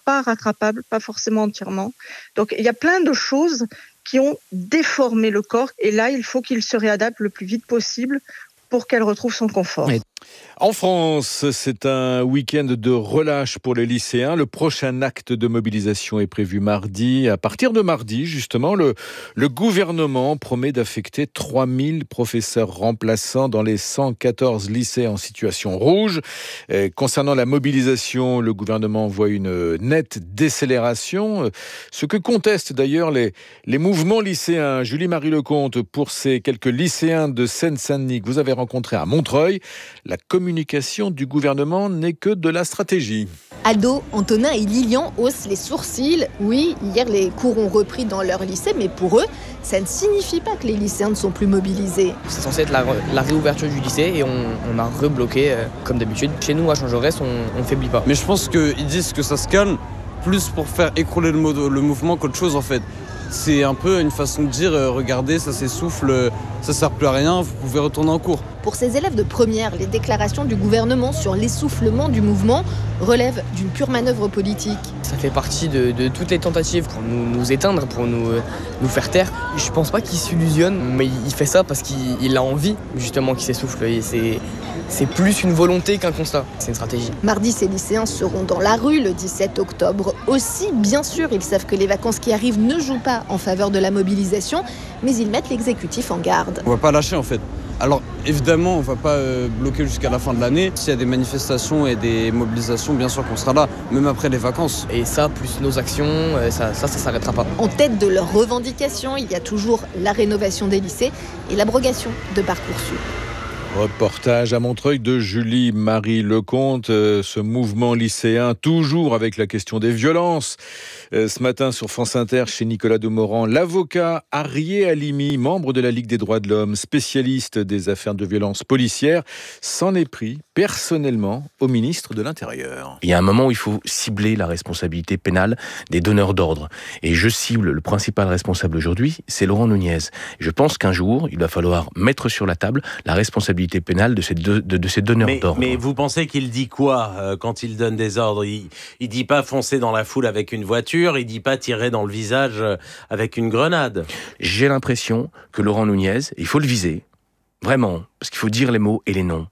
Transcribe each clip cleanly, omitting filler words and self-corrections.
pas rattrapables, pas forcément entièrement. Donc il y a plein de choses qui ont déformé le corps et là il faut qu'il se réadapte le plus vite possible pour qu'elle retrouve son confort. En France, c'est un week-end de relâche pour les lycéens. Le prochain acte de mobilisation est prévu mardi. À partir de mardi, justement, le gouvernement promet d'affecter 3000 professeurs remplaçants dans les 114 lycées en situation rouge. Concernant la mobilisation, le gouvernement voit une nette décélération, ce que contestent d'ailleurs les mouvements lycéens. Julie-Marie Lecomte, pour ces quelques lycéens de Seine-Saint-Denis que vous avez rencontrés à Montreuil, la communication du gouvernement n'est que de la stratégie. Aldo, Antonin et Lilian haussent les sourcils. Oui, hier les cours ont repris dans leur lycée, mais pour eux, ça ne signifie pas que les lycéens ne sont plus mobilisés. C'est censé être la réouverture du lycée et on a rebloqué comme d'habitude. Chez nous, à Change-Jaurès, on ne faiblit pas. Mais je pense qu'ils disent que ça se calme plus pour faire écrouler le mouvement qu'autre chose en fait. C'est un peu une façon de dire, regardez, ça s'essouffle, ça sert plus à rien, vous pouvez retourner en cours. Pour ces élèves de première, les déclarations du gouvernement sur l'essoufflement du mouvement relèvent d'une pure manœuvre politique. Ça fait partie de toutes les tentatives pour nous éteindre, pour nous faire taire. Je pense pas qu'il s'illusionne, mais il fait ça parce qu'il a envie justement qu'il s'essouffle. Et c'est plus une volonté qu'un constat, c'est une stratégie. Mardi, ces lycéens seront dans la rue le 17 octobre. Aussi, bien sûr, ils savent que les vacances qui arrivent ne jouent pas en faveur de la mobilisation, mais ils mettent l'exécutif en garde. On va pas lâcher en fait. Alors évidemment, on va pas bloquer jusqu'à la fin de l'année. S'il y a des manifestations et des mobilisations, bien sûr qu'on sera là, même après les vacances. Et ça, plus nos actions, ça s'arrêtera pas. En tête de leurs revendications, il y a toujours la rénovation des lycées et l'abrogation de Parcoursup. Reportage à Montreuil de Julie-Marie Lecomte. Ce mouvement lycéen, toujours avec la question des violences. Ce matin sur France Inter, chez Nicolas Demorand, l'avocat Arié Halimi, membre de la Ligue des droits de l'homme, spécialiste des affaires de violences policières, s'en est pris personnellement au ministre de l'Intérieur. Il y a un moment où il faut cibler la responsabilité pénale des donneurs d'ordre. Et je cible le principal responsable aujourd'hui, c'est Laurent Nunez. Je pense qu'un jour, il va falloir mettre sur la table la responsabilité pénale de ces donneurs d'ordre. Mais vous pensez qu'il dit quoi quand il donne des ordres ? Il dit pas foncer dans la foule avec une voiture, il dit pas tirer dans le visage avec une grenade. J'ai l'impression que Laurent Nunez, il faut le viser, vraiment, parce qu'il faut dire les mots et les noms,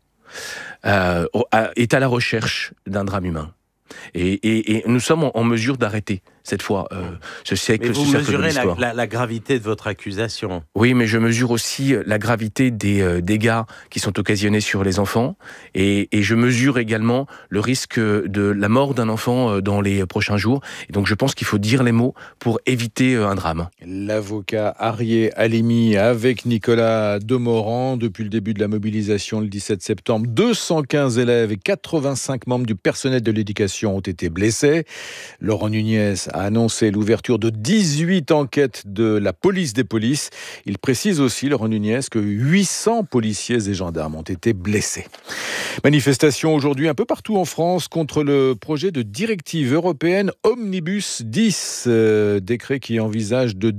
est à la recherche d'un drame humain. Et nous sommes en mesure d'arrêter cette fois ce siècle. Mais vous ce cercle mesurez de l'histoire. la gravité de votre accusation. Oui, mais je mesure aussi la gravité des dégâts qui sont occasionnés sur les enfants, et je mesure également le risque de la mort d'un enfant dans les prochains jours. Et donc je pense qu'il faut dire les mots pour éviter un drame. L'avocat Arié Halimi avec Nicolas Demorand. Depuis le début de la mobilisation le 17 septembre, 215 élèves et 85 membres du personnel de l'éducation ont été blessés. Laurent Nunez a annoncé l'ouverture de 18 enquêtes de la police des polices. Il précise aussi, Laurent Nunez, que 800 policiers et gendarmes ont été blessés. Manifestation aujourd'hui un peu partout en France contre le projet de directive européenne Omnibus 10, décret qui envisage de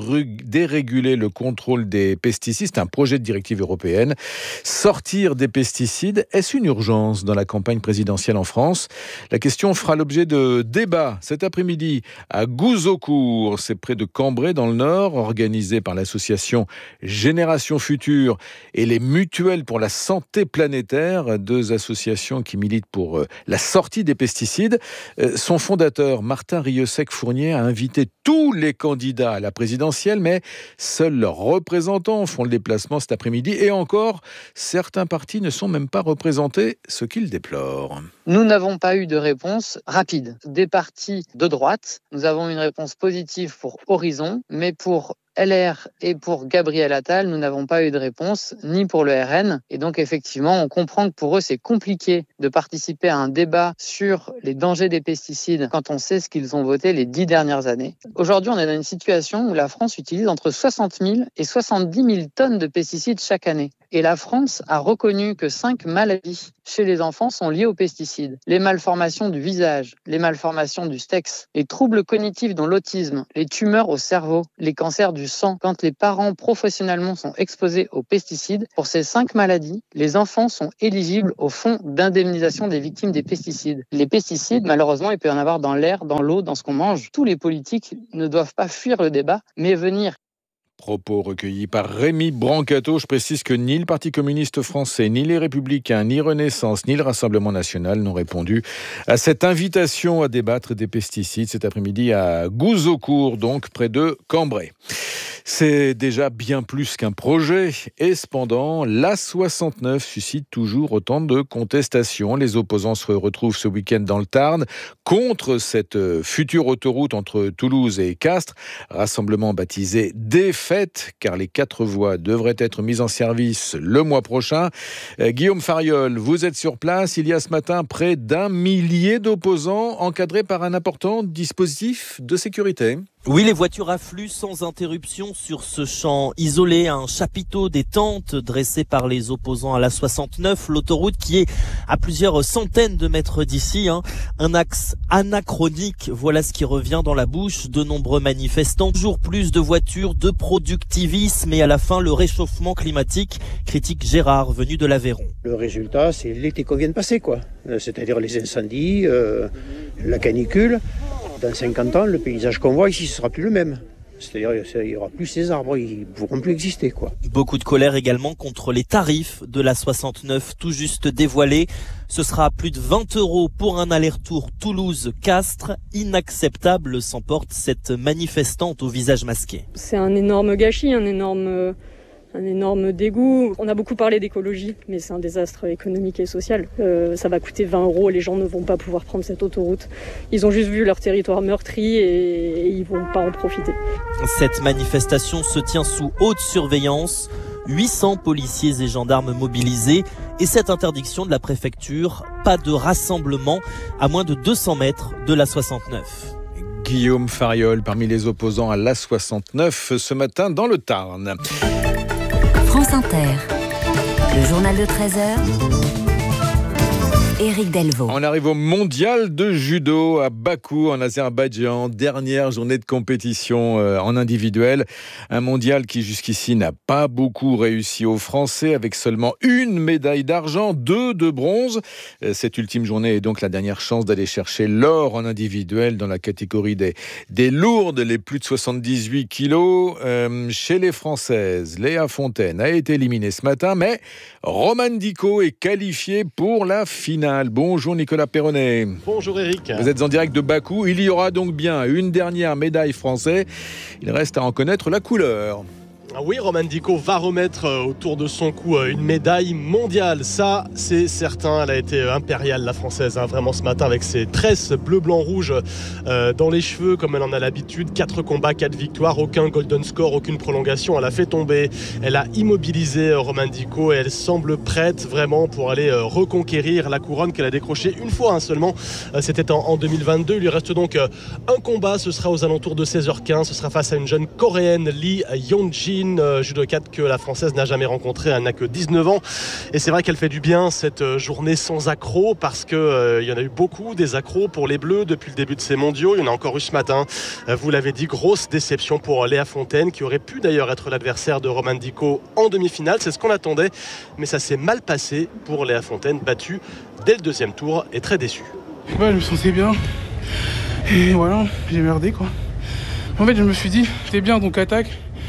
déréguler le contrôle des pesticides. C'est un projet de directive européenne. Sortir des pesticides, est-ce une urgence dans la campagne présidentielle en France ? La question fera l'objet de débats cet après-midi à Gouzeaucourt, c'est près de Cambrai dans le Nord, organisé par l'association Génération Future et les Mutuelles pour la santé planétaire, deux associations qui militent pour la sortie des pesticides. Son fondateur, Martin Rieussec-Fournier, a invité tous les candidats à la présidentielle, mais seuls leurs représentants font le déplacement cet après-midi. Et encore, certains partis ne sont même pas représentés, ce qu'ils déplorent. Nous n'avons pas eu de réponse rapide. Des partis de droite, nous avons une réponse positive pour Horizon, mais pour LR et pour Gabriel Attal, nous n'avons pas eu de réponse, ni pour le RN. Et donc, effectivement, on comprend que pour eux, c'est compliqué de participer à un débat sur les dangers des pesticides quand on sait ce qu'ils ont voté les 10 dernières années. Aujourd'hui, on est dans une situation où la France utilise entre 60 000 et 70 000 tonnes de pesticides chaque année. Et la France a reconnu que 5 maladies chez les enfants sont liées aux pesticides. Les malformations du visage, les malformations du sexe, les troubles cognitifs dont l'autisme, les tumeurs au cerveau, les cancers du du sang quand les parents professionnellement sont exposés aux pesticides. Pour ces 5 maladies, les enfants sont éligibles au fonds d'indemnisation des victimes des pesticides. Les pesticides, malheureusement, il peut y en avoir dans l'air, dans l'eau, dans ce qu'on mange. Tous les politiques ne doivent pas fuir le débat, mais venir. Propos recueillis par Rémi Brancato. Je précise que ni le Parti communiste français, ni les Républicains, ni Renaissance, ni le Rassemblement national n'ont répondu à cette invitation à débattre des pesticides cet après-midi à Gouzeaucourt, donc près de Cambrai. C'est déjà bien plus qu'un projet et cependant, l'A69 suscite toujours autant de contestations. Les opposants se retrouvent ce week-end dans le Tarn contre cette future autoroute entre Toulouse et Castres. Rassemblement baptisé Défaite, car les 4 voies devraient être mises en service le mois prochain. Guillaume Fariol, vous êtes sur place. Il y a ce matin près d'1 millier d'opposants encadrés par un important dispositif de sécurité. Oui, les voitures affluent sans interruption sur ce champ isolé, un chapiteau des tentes dressé par les opposants à l'A69, l'autoroute qui est à plusieurs centaines de mètres d'ici, un axe anachronique, voilà ce qui revient dans la bouche de nombreux manifestants. Toujours plus de voitures, de productivisme et à la fin le réchauffement climatique, critique Gérard, venu de l'Aveyron. Le résultat, c'est l'été qu'on vient de passer, c'est-à-dire les incendies, la canicule. Dans 50 ans, le paysage qu'on voit ici, ce sera plus le même. C'est-à-dire il n'y aura plus ces arbres, ils ne pourront plus exister. Beaucoup de colère également contre les tarifs de la 69 tout juste dévoilés. Ce sera plus de 20 € pour un aller-retour Toulouse-Castres. Inacceptable, s'emporte cette manifestante au visage masqué. C'est un énorme gâchis, un énorme dégoût. On a beaucoup parlé d'écologie, mais c'est un désastre économique et social. Ça va coûter 20 €, les gens ne vont pas pouvoir prendre cette autoroute. Ils ont juste vu leur territoire meurtri et ils vont pas en profiter. Cette manifestation se tient sous haute surveillance. 800 policiers et gendarmes mobilisés et cette interdiction de la préfecture, pas de rassemblement à moins de 200 mètres de la 69. Guillaume Fariol, parmi les opposants à l'A69 ce matin dans le Tarn. France Inter, le journal de 13h, Éric Delvaux. On arrive au mondial de judo à Bakou en Azerbaïdjan, dernière journée de compétition en individuel. Un mondial qui jusqu'ici n'a pas beaucoup réussi aux Français avec seulement 1 médaille d'argent, 2 de bronze. Cette ultime journée est donc la dernière chance d'aller chercher l'or en individuel dans la catégorie des lourdes, les plus de 78 kilos. Chez les Françaises, Léa Fontaine a été éliminée ce matin, mais Romane Dicot est qualifiée pour la finale. Bonjour Nicolas Perronnet. Bonjour Eric. Vous êtes en direct de Bakou. Il y aura donc bien une dernière médaille française. Il reste à en connaître la couleur. Oui, Romane Dicot va remettre autour de son cou une médaille mondiale. Ça, c'est certain. Elle a été impériale, la française, vraiment ce matin, avec ses tresses bleu, blanc, rouge dans les cheveux, comme elle en a l'habitude. 4 combats, 4 victoires, aucun golden score, aucune prolongation. Elle a fait tomber, elle a immobilisé Romane Dicot et elle semble prête vraiment pour aller reconquérir la couronne qu'elle a décrochée une fois seulement. C'était en 2022. Il lui reste donc un combat. Ce sera aux alentours de 16h15. Ce sera face à une jeune coréenne, Lee Yeonjin, judokate que la française n'a jamais rencontrée. Elle n'a que 19 ans et c'est vrai qu'elle fait du bien cette journée sans accroc parce qu'il y en a eu beaucoup des accrocs pour les Bleus depuis le début de ces mondiaux. Il y en a encore eu ce matin. Vous l'avez dit, grosse déception pour Léa Fontaine qui aurait pu d'ailleurs être l'adversaire de Romane Dicot en demi-finale. C'est ce qu'on attendait, mais ça s'est mal passé pour Léa Fontaine, battue dès le 2e tour et très déçue. Je me sentais bien et voilà, j'ai merdé En fait, je me suis dit, t'es bien donc attaque.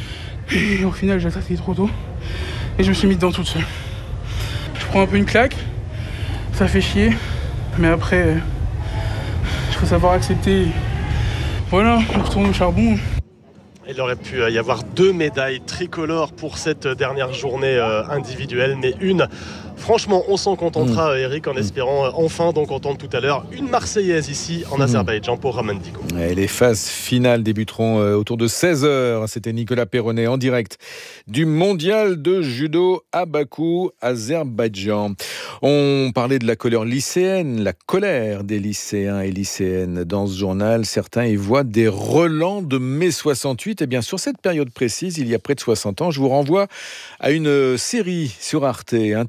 Et au final, j'ai attaqué trop tôt et je me suis mis dedans toute seule. Je prends un peu une claque, ça fait chier, mais après, il faut savoir accepter. Voilà, on retourne au charbon. Il aurait pu y avoir 2 médailles tricolores pour cette dernière journée individuelle, mais une. Franchement, on s'en contentera, Eric, en espérant enfin donc entendre tout à l'heure une Marseillaise ici en Azerbaïdjan pour Romane Dicot. Et les phases finales débuteront autour de 16h. C'était Nicolas Perronnet en direct du mondial de judo à Bakou, Azerbaïdjan. On parlait de la colère lycéenne, la colère des lycéens et lycéennes dans ce journal. Certains y voient des relents de mai 68. Et bien, sur cette période précise, il y a près de 60 ans, je vous renvoie à une série sur Arte intitulée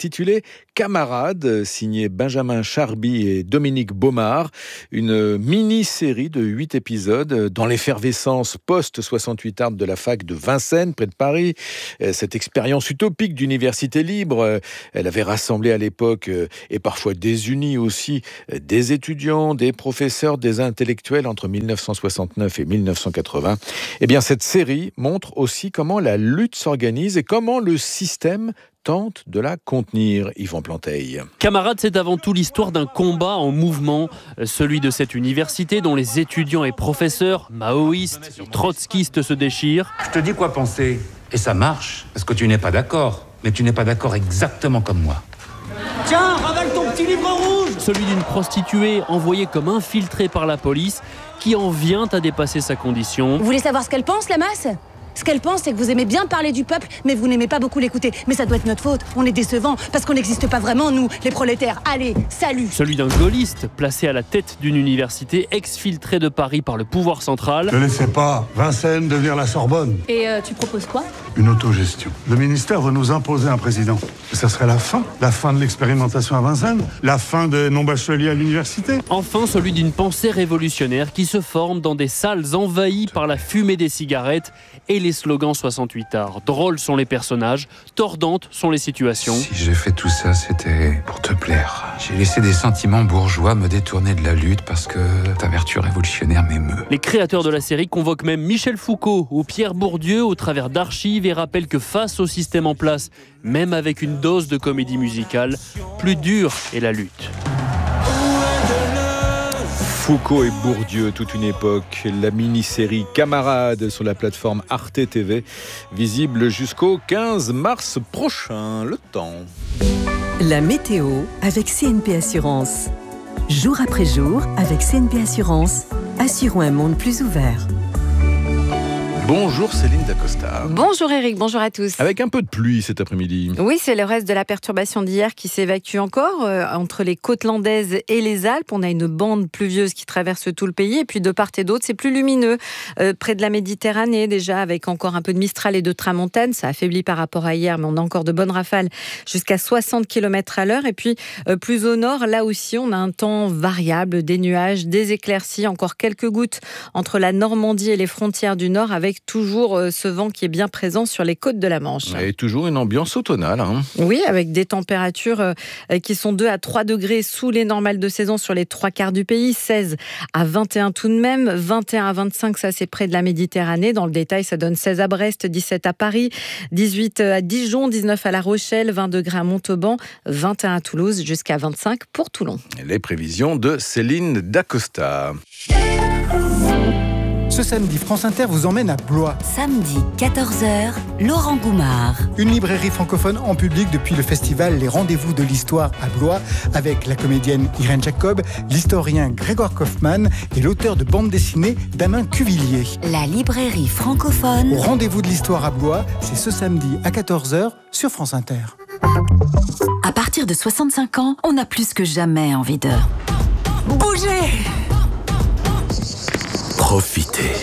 s'appelait Camarades, signé Benjamin Charby et Dominique Baumard. Une mini-série de 8 épisodes dans l'effervescence post-68 Arts de la fac de Vincennes, près de Paris. Cette expérience utopique d'université libre, elle avait rassemblé à l'époque, et parfois désuni aussi, des étudiants, des professeurs, des intellectuels entre 1969 et 1980. Eh bien, cette série montre aussi comment la lutte s'organise et comment le système tente de la contenir. Yvan Planteil. Camarades, c'est avant tout l'histoire d'un combat en mouvement, celui de cette université dont les étudiants et professeurs, maoïstes et trotskistes se déchirent. Je te dis quoi penser, et ça marche, parce que tu n'es pas d'accord, mais tu n'es pas d'accord exactement comme moi. Tiens, ravale ton petit livre rouge! Celui d'une prostituée envoyée comme infiltrée par la police qui en vient à dépasser sa condition. Vous voulez savoir ce qu'elle pense, la masse ? Ce qu'elle pense, c'est que vous aimez bien parler du peuple, mais vous n'aimez pas beaucoup l'écouter. Mais ça doit être notre faute. On est décevants, parce qu'on n'existe pas vraiment, nous, les prolétaires. Allez, salut! Celui d'un gaulliste placé à la tête d'une université exfiltrée de Paris par le pouvoir central. Ne laissez pas Vincennes devenir la Sorbonne. Et tu proposes quoi ? Une autogestion. Le ministère veut nous imposer un président. Et ça serait la fin de l'expérimentation à Vincennes, la fin des non-bacheliers à l'université. Enfin, celui d'une pensée révolutionnaire qui se forme dans des salles envahies par la fumée des cigarettes et les slogans 68 Arts. Drôles sont les personnages, tordantes sont les situations. Si j'ai fait tout ça, c'était pour te plaire. J'ai laissé des sentiments bourgeois me détourner de la lutte parce que ta vertu révolutionnaire m'émeut. Les créateurs de la série convoquent même Michel Foucault ou Pierre Bourdieu au travers d'archives et rappellent que face au système en place, même avec une dose de comédie musicale, plus dure est la lutte. Foucault et Bourdieu, toute une époque. La mini-série Camarades sur la plateforme Arte TV, visible jusqu'au 15 mars prochain. Le temps. La météo avec CNP Assurance. Jour après jour, avec CNP Assurance, assurons un monde plus ouvert. Bonjour Céline Dacosta. Bonjour Eric, bonjour à tous. Avec un peu de pluie cet après-midi. Oui, c'est le reste de la perturbation d'hier qui s'évacue encore entre les côtes landaises et les Alpes. On a une bande pluvieuse qui traverse tout le pays et puis de part et d'autre, c'est plus lumineux. Près de la Méditerranée déjà, avec encore un peu de Mistral et de Tramontane. Ça affaiblit par rapport à hier, mais on a encore de bonnes rafales jusqu'à 60 km/h. Et puis plus au nord, là aussi, on a un temps variable, des nuages, des éclaircies, encore quelques gouttes entre la Normandie et les frontières du nord, avec toujours ce vent qui est bien présent sur les côtes de la Manche. Et toujours une ambiance automnale. Hein. Oui, avec des températures qui sont 2 à 3 degrés sous les normales de saison sur les 3/4 du pays, 16 à 21 tout de même, 21 à 25, ça c'est près de la Méditerranée. Dans le détail, ça donne 16 à Brest, 17 à Paris, 18 à Dijon, 19 à La Rochelle, 20 degrés à Montauban, 21 à Toulouse, jusqu'à 25 pour Toulon. Les prévisions de Céline Dacosta. Ce samedi, France Inter vous emmène à Blois. Samedi, 14h, Laurent Goumard. Une librairie francophone en public depuis le festival Les Rendez-vous de l'Histoire à Blois, avec la comédienne Irène Jacob, l'historien Grégoire Kaufmann et l'auteur de bande dessinée Damien Cuvillier. La librairie francophone. Au Rendez-vous de l'Histoire à Blois, c'est ce samedi à 14h sur France Inter. À partir de 65 ans, on a plus que jamais envie de bouger. Profiter.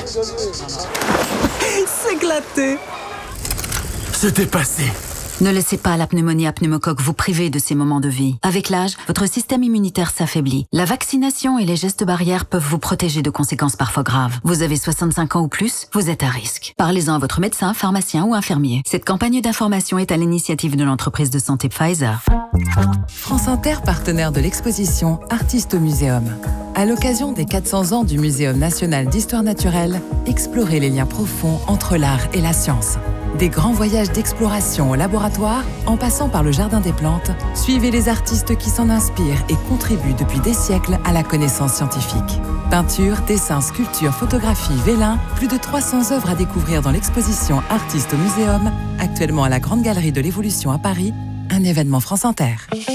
S'éclater. Se dépasser. Ne laissez pas la pneumonie à pneumocoque vous priver de ces moments de vie. Avec l'âge, votre système immunitaire s'affaiblit. La vaccination et les gestes barrières peuvent vous protéger de conséquences parfois graves. Vous avez 65 ans ou plus, vous êtes à risque. Parlez-en à votre médecin, pharmacien ou infirmier. Cette campagne d'information est à l'initiative de l'entreprise de santé Pfizer. France Inter, partenaire de l'exposition Artistes au Muséum. À l'occasion des 400 ans du Muséum national d'histoire naturelle, explorez les liens profonds entre l'art et la science. Des grands voyages d'exploration au laboratoire, en passant par le Jardin des Plantes, suivez les artistes qui s'en inspirent et contribuent depuis des siècles à la connaissance scientifique. Peinture, dessin, sculpture, photographie, vélin, plus de 300 œuvres à découvrir dans l'exposition Artistes au Muséum, actuellement à la Grande Galerie de l'Évolution à Paris, un événement France Inter.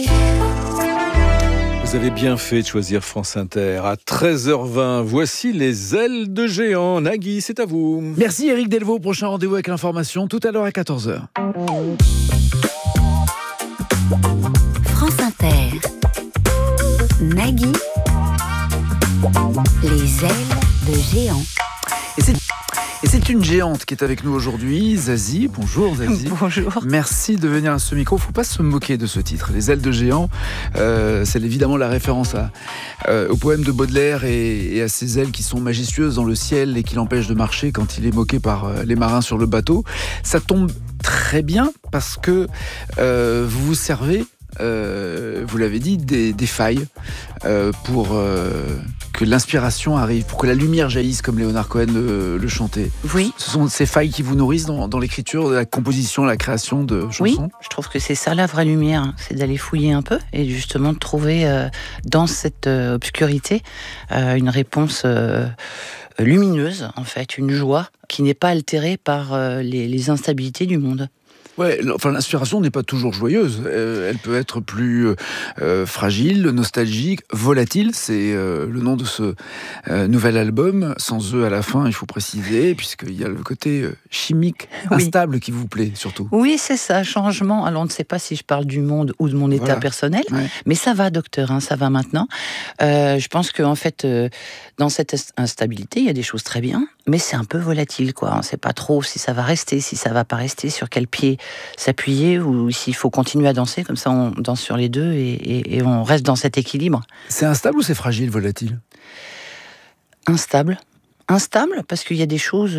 Vous avez bien fait de choisir France Inter. À 13h20, voici les ailes de géant. Nagui, c'est à vous. Merci Eric Delvaux. Prochain rendez-vous avec l'information tout à l'heure à 14h. France Inter. Nagui. Les ailes de géant. Et c'est une géante qui est avec nous aujourd'hui, Zazie. Bonjour Zazie. Bonjour. Merci de venir à ce micro. Il ne faut pas se moquer de ce titre. Les ailes de géant, c'est évidemment la référence au poème de Baudelaire et à ces ailes qui sont majestueuses dans le ciel et qui l'empêchent de marcher quand il est moqué par les marins sur le bateau. Ça tombe très bien parce que vous vous servez, vous l'avez dit, des failles pour que l'inspiration arrive, pour que la lumière jaillisse comme Léonard Cohen le chantait. Oui. Ce sont ces failles qui vous nourrissent dans l'écriture, de la composition, la création de chansons. Oui, je trouve que c'est ça la vraie lumière, c'est d'aller fouiller un peu et justement de trouver dans cette obscurité une réponse lumineuse, en fait, une joie qui n'est pas altérée par les instabilités du monde. Ouais, enfin, l'inspiration n'est pas toujours joyeuse. Elle peut être plus fragile, nostalgique, volatile. C'est le nom de ce nouvel album. Sans E à la fin, il faut préciser, puisqu'il y a le côté chimique, instable qui vous plaît, surtout. Oui, c'est ça, changement. Alors, on ne sait pas si je parle du monde ou de mon état personnel, mais ça va, docteur, hein, ça va maintenant. Je pense qu'en fait, dans cette instabilité, il y a des choses très bien, mais c'est un peu volatile, quoi. On ne sait pas trop si ça va rester, si ça va pas rester, sur quel pied s'appuyer, ou s'il faut continuer à danser, comme ça on danse sur les deux et on reste dans cet équilibre. C'est instable ou c'est fragile, volatile ? Instable. Instable, parce qu'il y a des choses...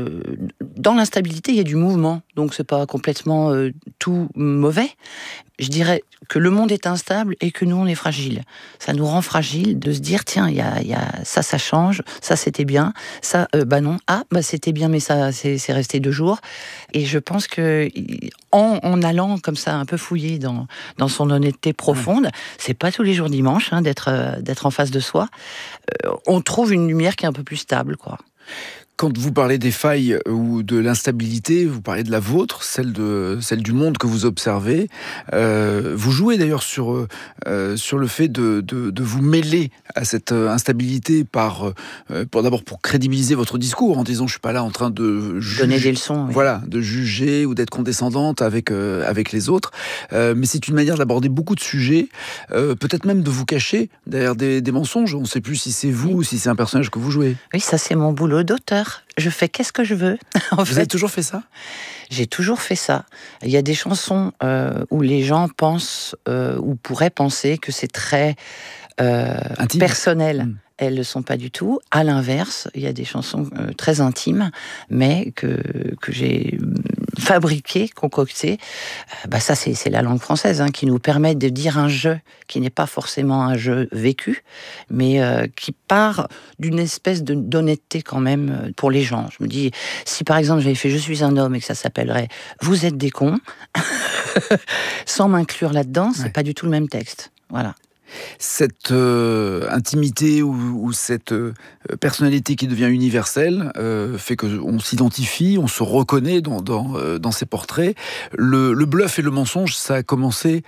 dans l'instabilité, il y a du mouvement, donc c'est pas complètement tout mauvais. Je dirais que le monde est instable et que nous, on est fragile. Ça nous rend fragile de se dire, tiens, il y a ça change, ça c'était bien, ça, non, c'était bien, mais ça, c'est resté 2 jours. Et je pense que en allant comme ça, un peu fouiller dans son honnêteté profonde, c'est pas tous les jours dimanche, hein, d'être en face de soi, on trouve une lumière qui est un peu plus stable, quoi. Quand vous parlez des failles ou de l'instabilité, vous parlez de la vôtre, celle du monde que vous observez. Vous jouez d'ailleurs sur le fait de vous mêler à cette instabilité d'abord pour crédibiliser votre discours en disant je suis pas là en train de donner des leçons, voilà, de juger ou d'être condescendante avec les autres. Mais c'est une manière d'aborder beaucoup de sujets, peut-être même de vous cacher derrière des mensonges. On ne sait plus si c'est vous ou si c'est un personnage que vous jouez. Oui, ça c'est mon boulot d'auteur. Je fais qu'est-ce que je veux. Vous avez toujours fait ça ? J'ai toujours fait ça. Il y a des chansons où les gens pensent ou pourraient penser que c'est très personnel. Elles ne le sont pas du tout. À l'inverse, il y a des chansons très intimes, mais que j'ai fabriquées, concoctées. Ça, c'est la langue française, hein, qui nous permet de dire un jeu qui n'est pas forcément un jeu vécu, mais qui part d'une espèce d'honnêteté quand même pour les gens. Je me dis, si par exemple j'avais fait « Je suis un homme » et que ça s'appellerait « Vous êtes des cons », sans m'inclure là-dedans, c'est pas du tout le même texte. Voilà. Cette intimité ou cette personnalité qui devient universelle fait qu'on s'identifie, on se reconnaît dans ces portraits. Le bluff et le mensonge, ça a commencé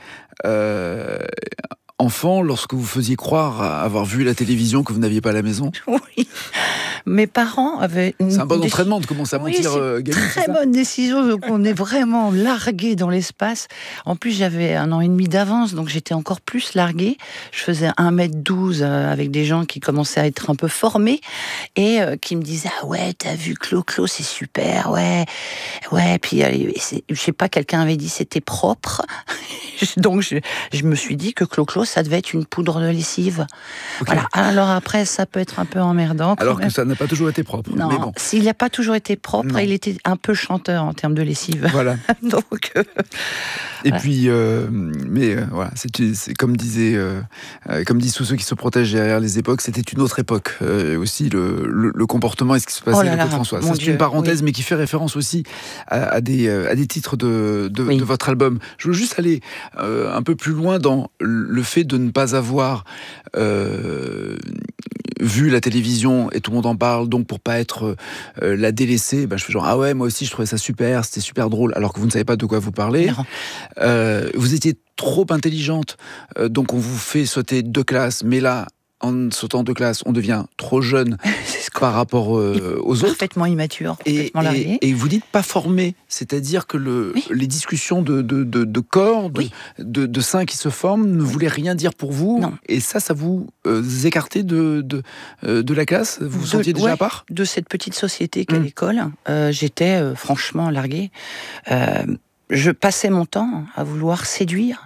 enfant, lorsque vous faisiez croire avoir vu la télévision que vous n'aviez pas à la maison. Oui, mes parents avaient... C'est un bon entraînement de commencer à mentir, gamine, très bonne décision, donc on est vraiment largué dans l'espace. En plus, j'avais 1 an et demi d'avance, donc j'étais encore plus larguée. Je faisais 1m12 avec des gens qui commençaient à être un peu formés et qui me disaient « Ah ouais, t'as vu Clo-Clo, c'est super, ouais. » Puis, je sais pas, quelqu'un avait dit « C'était propre. » Donc, je me suis dit que Clo-Clo, ça devait être une poudre de lessive. Okay. Voilà. Alors après, ça peut être un peu emmerdant. Alors que ça n'a pas toujours été propre. Non, mais bon. S'il n'a pas toujours été propre, il était un peu chanteur en termes de lessive. Voilà. Donc, et voilà. Puis, voilà, c'est comme disent tous ceux qui se protègent derrière les époques, c'était une autre époque. Aussi, le comportement et ce qui se passait avec François. Ça, c'est une parenthèse, mais qui fait référence aussi à des titres de votre album. Je veux juste aller un peu plus loin dans le fait de ne pas avoir vu la télévision et tout le monde en parle, donc pour pas être la délaissée, je fais genre ah ouais, moi aussi je trouvais ça super, c'était super drôle, alors que vous ne savez pas de quoi vous parlez. Vous étiez trop intelligente, donc on vous fait sauter 2 classes, mais là en sautant 2 classes, on devient trop jeune par rapport aux autres. Parfaitement immature, complètement largué. Et vous dites pas formé, c'est-à-dire que les discussions de corps, de seins qui se forment ne voulaient rien dire pour vous. Non. Et ça vous écartait de la classe. Vous vous sentiez déjà à part? De cette petite société qu'est l'école, j'étais franchement larguée. Je passais mon temps à vouloir séduire.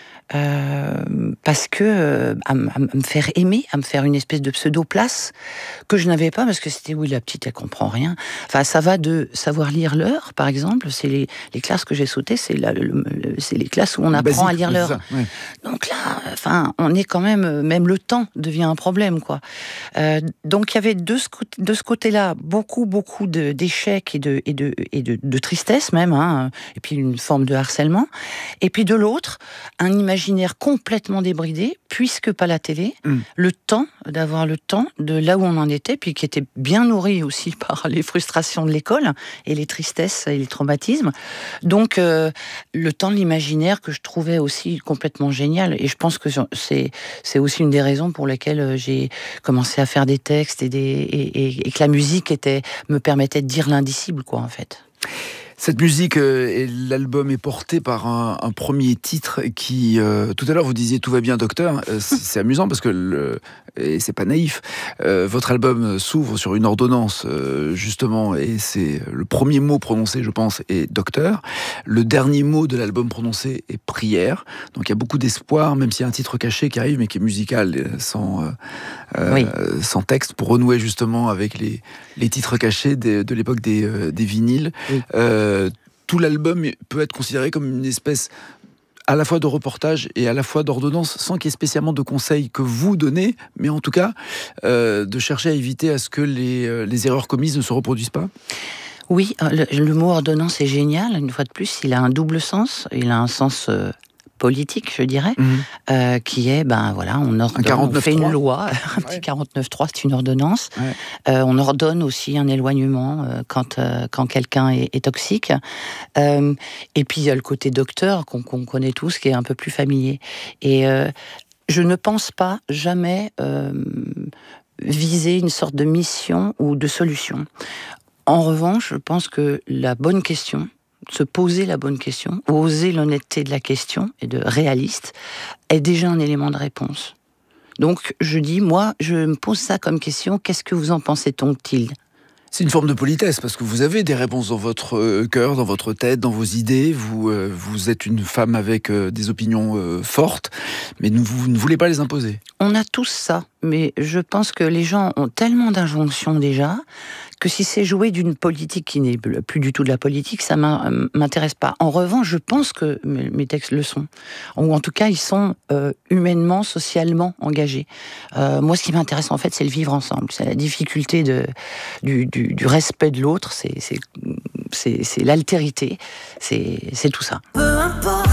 Parce que à me faire aimer, à me faire une espèce de pseudo-place que je n'avais pas, parce que c'était la petite, elle comprend rien. Enfin, ça va de savoir lire l'heure, par exemple. C'est les classes que j'ai sautées, c'est les classes où on apprend à lire l'heure. Ouais. Donc là, on est quand même le temps devient un problème, quoi. Donc il y avait de ce côté-là beaucoup d'échecs et de tristesse même, hein, et puis une forme de harcèlement. Et puis de l'autre, un imaginaire complètement débridé, puisque pas la télé, d'avoir le temps de là où on en était, puis qui était bien nourri aussi par les frustrations de l'école, et les tristesses et les traumatismes. Donc, le temps de l'imaginaire que je trouvais aussi complètement génial, et je pense que c'est aussi une des raisons pour lesquelles j'ai commencé à faire des textes, et que la musique me permettait de dire l'indicible, quoi, en fait. Cette musique et l'album est porté par un premier titre qui, tout à l'heure vous disiez tout va bien docteur, c'est amusant parce que, et c'est pas naïf, votre album s'ouvre sur une ordonnance justement, et c'est le premier mot prononcé je pense est docteur, le dernier mot de l'album prononcé est prière, donc il y a beaucoup d'espoir même s'il y a un titre caché qui arrive mais qui est musical sans texte pour renouer justement avec les titres cachés de l'époque des vinyles. Oui. Tout l'album peut être considéré comme une espèce à la fois de reportage et à la fois d'ordonnance, sans qu'il y ait spécialement de conseils que vous donnez, mais en tout cas de chercher à éviter à ce que les erreurs commises ne se reproduisent pas. Oui, le mot ordonnance est génial. Une fois de plus, il a un double sens. Il a un sens politique, je dirais, qui est, on fait une loi, un petit 49.3, c'est une ordonnance. Ouais. On ordonne aussi un éloignement quand quelqu'un est toxique. Et puis il y a le côté docteur qu'on connaît tous, qui est un peu plus familier. Et je ne pense pas jamais viser une sorte de mission ou de solution. En revanche, je pense que la bonne question, se poser la bonne question, oser l'honnêteté de la question et de réaliste, est déjà un élément de réponse. Donc je dis, moi, je me pose ça comme question, qu'est-ce que vous en pensez-t-il ? C'est une forme de politesse, parce que vous avez des réponses dans votre cœur, dans votre tête, dans vos idées. Vous êtes une femme avec des opinions fortes, mais vous ne voulez pas les imposer. On a tous ça, mais je pense que les gens ont tellement d'injonctions déjà, que si c'est jouer d'une politique qui n'est plus du tout de la politique, ça m'intéresse pas. En revanche, je pense que mes textes le sont. Ou en tout cas, ils sont humainement, socialement engagés. Moi, ce qui m'intéresse, en fait, c'est le vivre ensemble. C'est la difficulté du respect de l'autre, c'est l'altérité, c'est tout ça. Peu importe